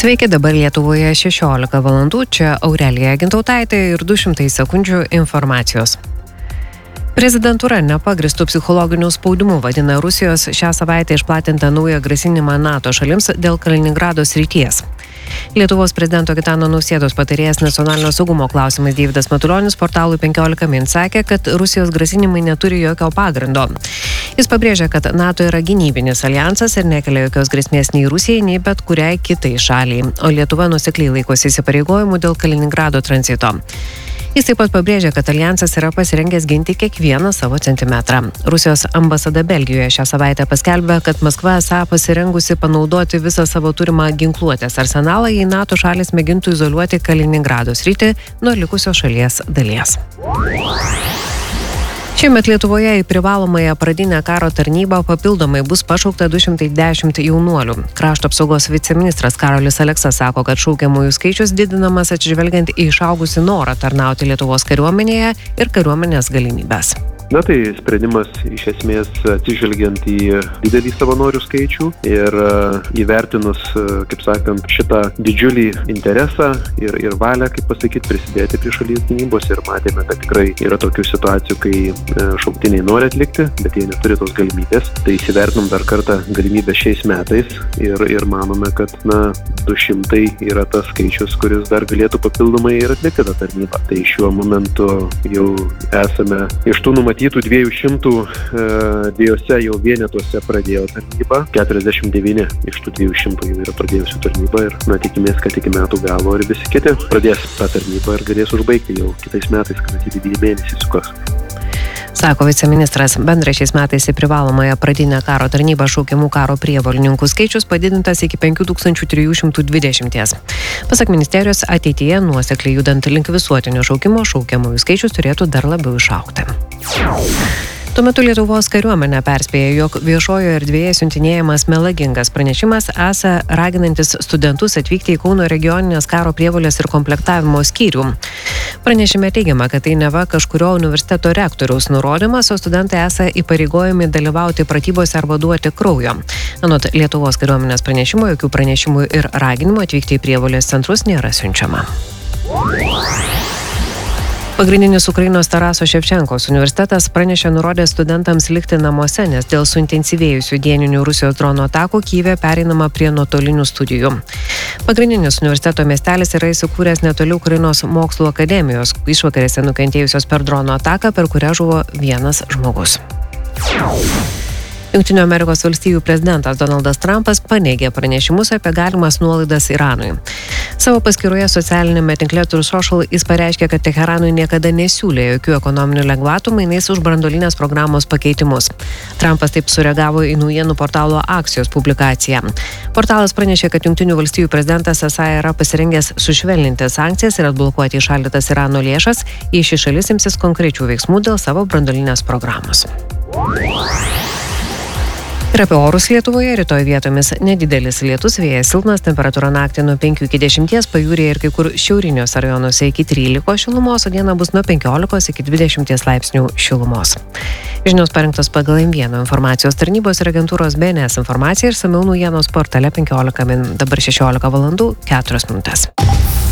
Sveiki, dabar Lietuvoje 16 valandų, čia Aurelija Gintautaitė ir 200 sekundžių informacijos. Prezidentūra nepagristų psichologinių spaudimų vadina Rusijos šią savaitę išplatintą naują grasinimą NATO šalims dėl Kaliningrado srities. Lietuvos prezidento Gitano Nausėdos patarėjas nacionalinio saugumo klausimais Deividas Matulionis portalui 15 min sakė, kad Rusijos grasinimai neturi jokio pagrindo. Jis pabrėžė, kad NATO yra gynybinis alijansas ir nekelia jokios grėsmės nei Rusijai, nei bet kuriai kitai šaliai, o Lietuva nuosekliai laikosi įsipareigojimų dėl Kaliningrado tranzito. Jis taip pat pabrėžė, kad alijansas yra pasirengęs ginti kiekvieną savo centimetrą. Rusijos ambasada Belgijoje šią savaitę paskelbė, kad Maskva esą pasirengusi panaudoti visą savo turimą ginkluotės arsenalą, jei NATO šalis mėgintų izoliuoti Kaliningrado sritį nuo likusios šalies dalies. Šiemet Lietuvoje į privalomąją pradinę karo tarnybą papildomai bus pašaukta 210 jaunuolių. Krašto apsaugos viceministras Karolis Aleksa sako, kad šaukiamųjų skaičius didinamas atsižvelgiant į išaugusį norą tarnauti Lietuvos kariuomenėje ir kariuomenės galimybes. Na tai sprendimas iš esmės atsižvelgiant į didelį savanorių skaičių ir įvertinus, kaip sakant, šitą didžiulį interesą ir valią, kaip pasakyti, prisidėti prie šalies gynybos ir matėme, kad tikrai yra tokių situacijų, kai šauktiniai nori atlikti, bet jie neturi tos galimybės. Tai įsivertinom dar kartą galimybę šiais metais ir manome, kad 200 yra tas skaičius, kuris dar galėtų papildomai ir atlikti tą tarnybą. Tai šiuo momentu jau esame iš tų numatytų 200, dviejose jau vienetuose pradėjo tarnybą, 49 iš tų 200 jau yra pradėjusių tarnybą ir tikimės, kad iki metų galo ir visi kiti pradės tą tarnybą ir galės užbaigti jau kitais metais, kad 9 mėnesiai sukas. Sako viceministras, bendrai šiais metais į privalomąją pradinę karo tarnybą šaukiamų karo prievolininkų skaičius padidintas iki 5320. Pasak ministerijos, ateityje nuosekliai judant link visuotinio šaukimo šaukiamųjų skaičius turėtų dar labiau išaugti. Tuo metu Lietuvos kariuomenė perspėja, jog viešojoje erdvėje siuntinėjamas melagingas pranešimas esą raginantis studentus atvykti į Kauno regioninės karo prievolės ir komplektavimo skyrių. Pranešime teigiama, kad tai neva kažkurio universiteto rektoriaus nurodymas, o studentai esą įpareigojami dalyvauti pratybose arba duoti kraujo. Anot Lietuvos kariuomenės pranešimo, jokių pranešimų ir raginimų atvykti į prievolės centrus nėra siunčiama. Pagrindinis Ukrainos Taraso Ševčenkos universitetas pranešė nurodęs studentams likti namuose, nes dėl suintensyvėjusių dieninių Rusijos dronų atakų Kyjive pereinama prie nuotolinių studijų. Pagrindinis universiteto miestelis yra įsikūręs netoli Ukrainos mokslų akademijos, išvakarėse nukentėjusios per dronų ataką, per kurią žuvo vienas žmogus. Jungtinių Amerikos valstijų prezidentas Donaldas Trumpas paneigė pranešimus apie galimas nuolaidas Iranui. Savo paskyroje socialinėme tinkle Truth Social jis pareiškė, kad Teheranui niekada nesiūlė jokių ekonominių lengvatų mainais už branduolinės programos pakeitimus. Trumpas taip sureagavo į naujienų portalo Axios publikaciją. Portalas pranešė, kad Jungtinių valstijų prezidentas esą yra pasirengęs sušvelninti sankcijas ir atblokuoti įšaldytas Irano lėšas, jei ši šalis imsis konkrečių veiksmų dėl savo branduolinės programos. Ir apie orus Lietuvoje rytoj vietomis nedidelis lietus, vėjas silpnas, temperatūra naktį nuo 5 iki 10, pajūryje ir kai kur šiauriniuose rajonuose iki 13 šilumos, o dieną bus nuo 15 iki 20 laipsnių šilumos. Žinios parinktos pagal M1 informacijos tarnybos ir agentūros BNS informaciją ir išsamiau naujienos portale 15 min. Dabar 16 valandų 4 minutės.